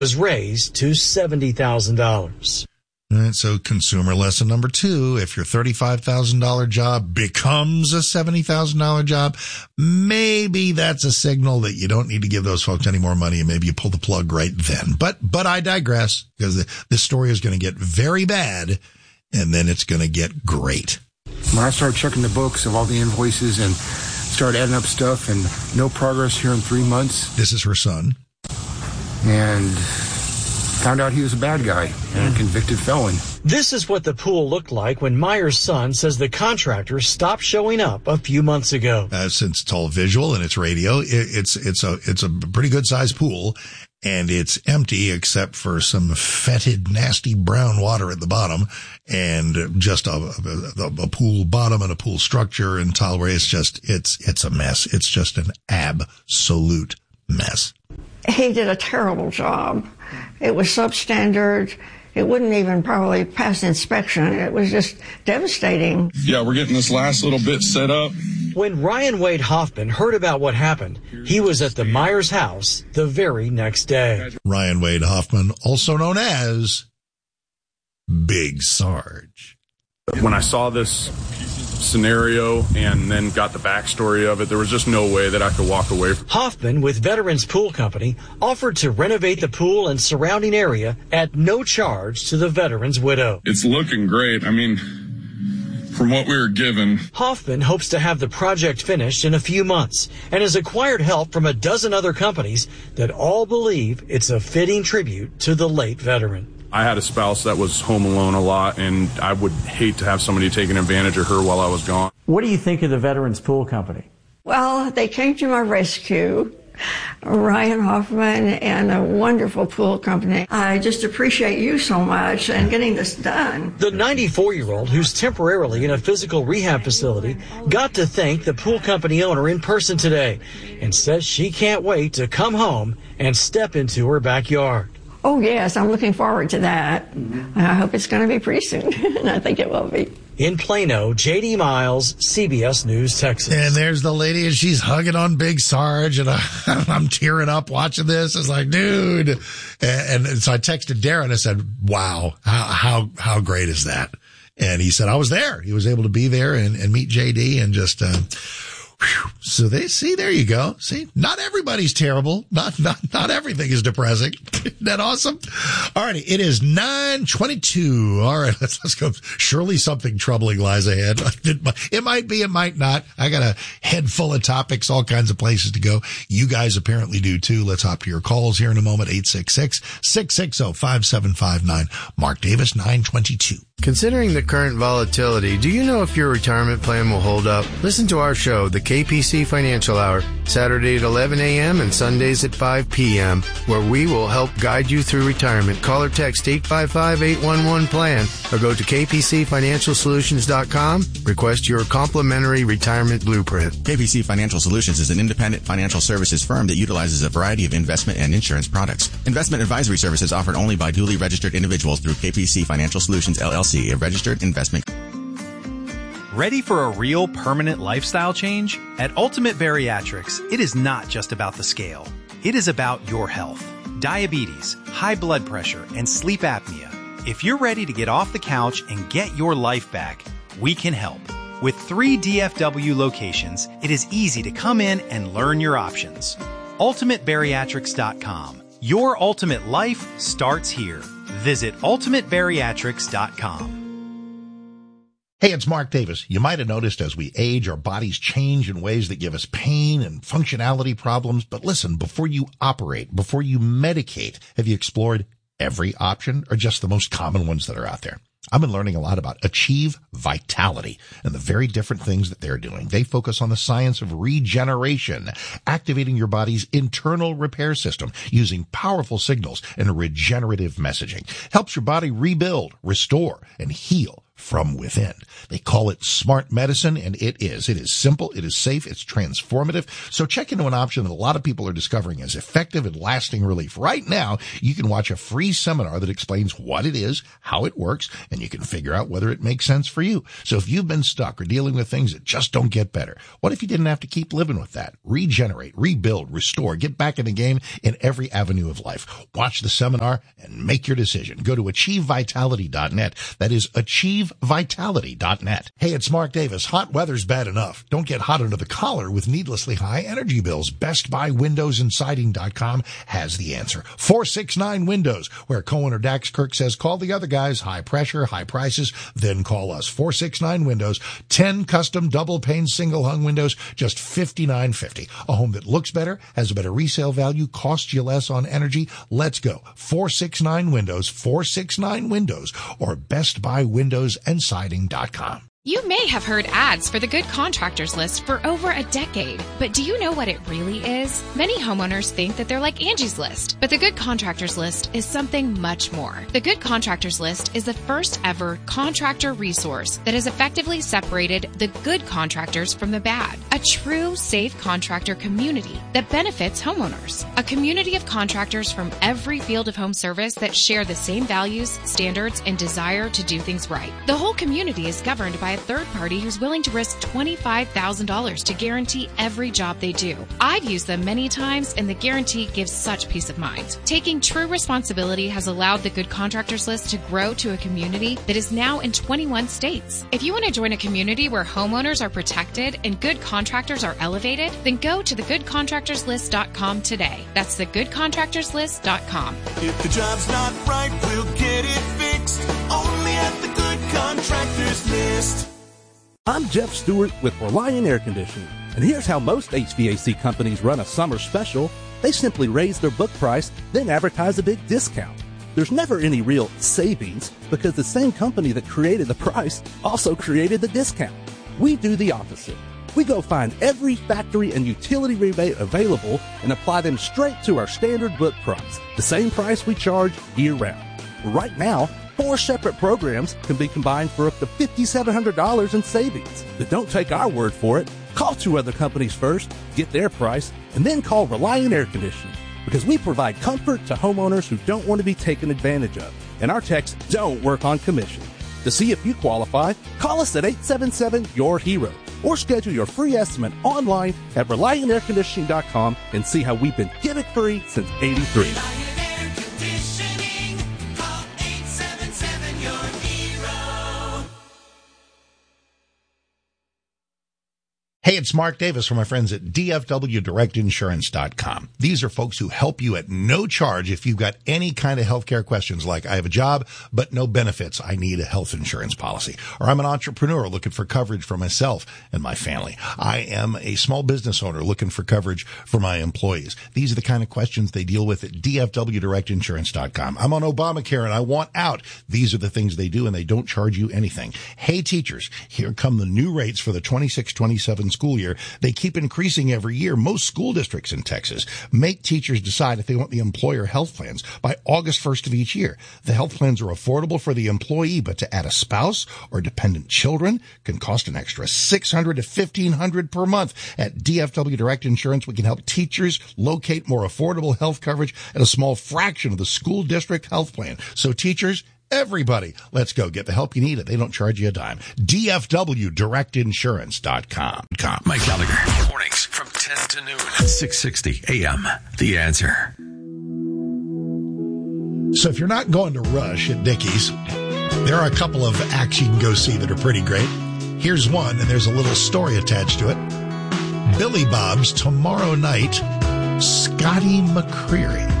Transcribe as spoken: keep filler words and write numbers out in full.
was raised to seventy thousand dollars. All right, so consumer lesson number two, if your thirty-five thousand dollars job becomes a seventy thousand dollars job, maybe that's a signal that you don't need to give those folks any more money, and maybe you pull the plug right then. But, but I digress, because this story is going to get very bad, and then it's going to get great. When I started checking the books of all the invoices and started adding up stuff, and no progress here in three months. This is her son. And found out he was a bad guy and a convicted felon. This is what the pool looked like when Meyer's son says the contractor stopped showing up a few months ago. Uh, since it's all visual and it's radio, it, it's it's a it's a pretty good sized pool, and it's empty except for some fetid, nasty brown water at the bottom, and just a, a, a pool bottom and a pool structure and tile. It's just it's it's a mess. It's just an absolute mess. He did a terrible job. It was substandard. It wouldn't even probably pass inspection. It was just devastating. Yeah, we're getting this last little bit set up. When Ryan Wade Hoffman heard about what happened, he was at the Myers house the very next day. Ryan Wade Hoffman, also known as Big Sarge. When I saw this scenario and then got the backstory of it, there was just no way that I could walk away from. Hoffman, with Veterans Pool Company, offered to renovate the pool and surrounding area at no charge to the veteran's widow. It's looking great. I mean, from what we were given. Hoffman hopes to have the project finished in a few months and has acquired help from a dozen other companies that all believe it's a fitting tribute to the late veteran. I had a spouse that was home alone a lot, and I would hate to have somebody taking advantage of her while I was gone. What do you think of the Veterans Pool Company? Well, they came to my rescue, Ryan Hoffman and a wonderful pool company. I just appreciate you so much and getting this done. The ninety-four-year-old, who's temporarily in a physical rehab facility, got to thank the pool company owner in person today and says she can't wait to come home and step into her backyard. Oh, yes, I'm looking forward to that. I hope it's going to be pretty soon, and I think it will be. In Plano, J D Miles, C B S News, Texas. And there's the lady, and she's hugging on Big Sarge, and I, I'm tearing up watching this. It's like, dude. And, and so I texted Darren. I said, wow, how, how, how great is that? And he said, I was there. He was able to be there and, and meet J D and just, uh, so they see, there you go. See, not everybody's terrible. Not, not, not everything is depressing. Isn't that awesome? All righty. It is nine twenty-two. All right. Let's, let's go. Surely something troubling lies ahead. It might, it might be, it might not. I got a head full of topics, all kinds of places to go. You guys apparently do too. Let's hop to your calls here in a moment. eight six six, six six zero, five seven five nine. Mark Davis, nine twenty-two. Considering the current volatility, do you know if your retirement plan will hold up? Listen to our show, the K P C Financial Hour, Saturday at eleven a.m. and Sundays at five p.m., where we will help guide you through retirement. Call or text eight five five, eight one one, plan or go to k p c financial solutions dot com. Request your complimentary retirement blueprint. K P C Financial Solutions is an independent financial services firm that utilizes a variety of investment and insurance products. Investment advisory services offered only by duly registered individuals through K P C Financial Solutions, L L C, a registered investment. Ready for a real permanent lifestyle change? At Ultimate Bariatrics, it is not just about the scale. It is about your health. Diabetes, high blood pressure, and sleep apnea. If you're ready to get off the couch and get your life back, we can help. With three D F W locations, it is easy to come in and learn your options. ultimate bariatrics dot com. Your ultimate life starts here. Visit ultimate bariatrics dot com. Hey, it's Mark Davis. You might have noticed as we age, our bodies change in ways that give us pain and functionality problems. But listen, before you operate, before you medicate, have you explored every option or just the most common ones that are out there? I've been learning a lot about Achieve Vitality and the very different things that they're doing. They focus on the science of regeneration, activating your body's internal repair system using powerful signals and regenerative messaging. Helps your body rebuild, restore, and heal from within. They call it smart medicine, and it is. It is simple, it is safe, it's transformative. So check into an option that a lot of people are discovering as effective and lasting relief. Right now, you can watch a free seminar that explains what it is, how it works, and you can figure out whether it makes sense for you. So if you've been stuck or dealing with things that just don't get better, what if you didn't have to keep living with that? Regenerate, rebuild, restore, get back in the game in every avenue of life. Watch the seminar and make your decision. Go to achieve vitality dot net. That is achieve vitality dot net. Hey, it's Mark Davis. Hot weather's bad enough. Don't get hot under the collar with needlessly high energy bills. Best Buy Windows and Siding dot com has the answer. four six nine Windows, where co-owner Dax Kirk says, call the other guys. High pressure, high prices, then call us. four six nine Windows. ten custom double pane single hung windows, just fifty-nine fifty. A home that looks better, has a better resale value, costs you less on energy. Let's go. four six nine Windows, four six nine Windows, or Best Buy Windows and Siding dot com. You may have heard ads for the Good Contractors List for over a decade, but do you know what it really is? Many homeowners think that they're like Angie's List, but the Good Contractors List is something much more. The Good Contractors List is the first ever contractor resource that has effectively separated the good contractors from the bad. A true safe contractor community that benefits homeowners. A community of contractors from every field of home service that share the same values, standards, and desire to do things right. The whole community is governed by a third party who's willing to risk twenty-five thousand dollars to guarantee every job they do. I've used them many times, and the guarantee gives such peace of mind. Taking true responsibility has allowed the Good Contractors List to grow to a community that is now in twenty-one states. If you want to join a community where homeowners are protected and good contractors are elevated, then go to the good contractors list dot com today. That's the good contractors list dot com. If the job's not right, we'll get it fixed. Only at the Good Contractors List. I'm Jeff Stewart with Reliant Air Conditioning, and here's how most H V A C companies run a summer special. They simply raise their book price, then advertise a big discount. There's never any real savings because the same company that created the price also created the discount. We do the opposite. We go find every factory and utility rebate available and apply them straight to our standard book price, the same price we charge year-round. Right now, four separate programs can be combined for up to five thousand seven hundred dollars in savings. But don't take our word for it. Call two other companies first, get their price, and then call Reliant Air Conditioning, because we provide comfort to homeowners who don't want to be taken advantage of. And our techs don't work on commission. To see if you qualify, call us at eight seven seven, Y O U R hero or schedule your free estimate online at reliant air conditioning dot com and see how we've been gimmick-free since eighty-three. Hey, it's Mark Davis from my friends at D F W direct insurance dot com. These are folks who help you at no charge if you've got any kind of healthcare questions like, I have a job, but no benefits. I need a health insurance policy. Or I'm an entrepreneur looking for coverage for myself and my family. I am a small business owner looking for coverage for my employees. These are the kind of questions they deal with at D F W direct insurance dot com. I'm on Obamacare and I want out. These are the things they do, and they don't charge you anything. Hey, teachers, here come the new rates for the twenty-six twenty-seven school year. They keep increasing every year. Most school districts in Texas make teachers decide if they want the employer health plans by August first of each year. The health plans are affordable for the employee, but to add a spouse or dependent children can cost an extra six hundred dollars to fifteen hundred dollars per month. At D F W Direct Insurance, we can help teachers locate more affordable health coverage at a small fraction of the school district health plan. So teachers, everybody, let's go get the help you need. They don't charge you a dime. D F W direct insurance dot com. Mike Gallagher. Mornings from ten to noon. six sixty A M. The Answer. So if you're not going to Rush at Dickies, there are a couple of acts you can go see that are pretty great. Here's one, and there's a little story attached to it. Billy Bob's tomorrow night, Scotty McCreery.